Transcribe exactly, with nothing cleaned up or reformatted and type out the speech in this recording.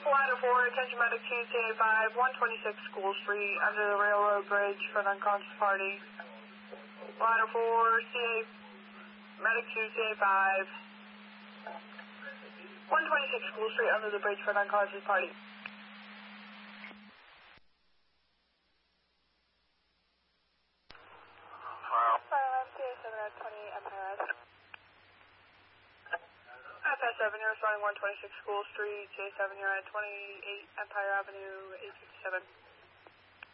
Ladder four, attention medic two C A five, one twenty-six School Street, under the railroad bridge for an unconscious party. Ladder four, C A, medic two C A five, one twenty-six School Street, under the bridge for an unconscious party. F S seven, you're responding one twenty-six School Street, J seven, you're at twenty-eight Empire Avenue, eight fifty-seven.